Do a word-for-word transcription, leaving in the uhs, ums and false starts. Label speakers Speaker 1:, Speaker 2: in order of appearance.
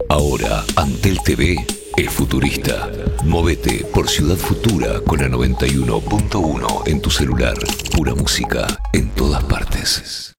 Speaker 1: Ahora, Antel T V es futurista. Movete por Ciudad Futura con la noventa y uno punto uno en tu celular. Pura música en todas partes.